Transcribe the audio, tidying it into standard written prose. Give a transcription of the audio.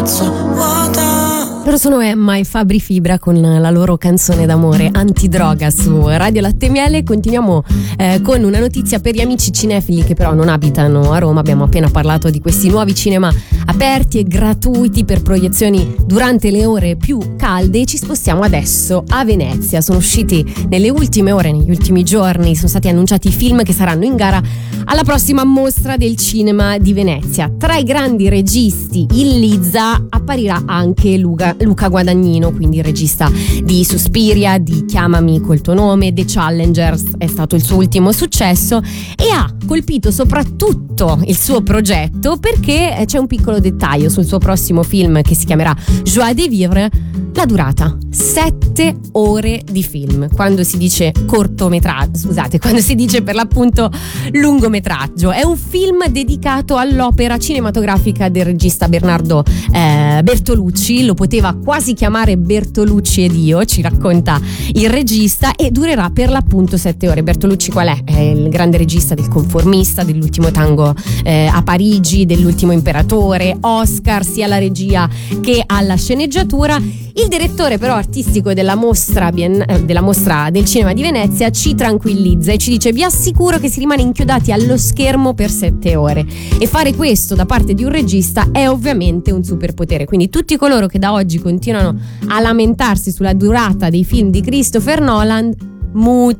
Loro sono Emma e Fabri Fibra con la loro canzone d'amore Antidroga su Radio Latte Miele. Continuiamo con una notizia per gli amici cinefili che però non abitano a Roma. Abbiamo appena parlato di questi nuovi cinema aperti e gratuiti per proiezioni durante le ore più calde. Ci spostiamo adesso a Venezia. Sono usciti nelle ultime ore, negli ultimi giorni, sono stati annunciati i film che saranno in gara alla prossima mostra del cinema di Venezia. Tra i grandi registi in lizza apparirà anche Luca Guadagnino, quindi il regista di Suspiria, di Chiamami col tuo nome, The Challengers è stato il suo ultimo successo, e ha colpito soprattutto il suo progetto perché c'è un piccolo dettaglio sul suo prossimo film che si chiamerà Joie de Vivre: la durata 7 ore di film. Quando si dice quando si dice per l'appunto lungometraggio, è un film dedicato all'opera cinematografica del regista Bernardo Bertolucci. Lo poteva quasi chiamare Bertolucci ed io, ci racconta il regista, e durerà per l'appunto 7 ore. Bertolucci qual è? È il grande regista del Conformista, dell'Ultimo tango a Parigi, dell'Ultimo imperatore, Oscar sia alla regia che alla sceneggiatura. Il direttore però artistico della mostra del cinema di Venezia ci tranquillizza e ci dice: vi assicuro che si rimane inchiodati allo schermo per 7 ore, e fare questo da parte di un regista è ovviamente un superpotere. Quindi tutti coloro che da oggi continuano a lamentarsi sulla durata dei film di Christopher Nolan,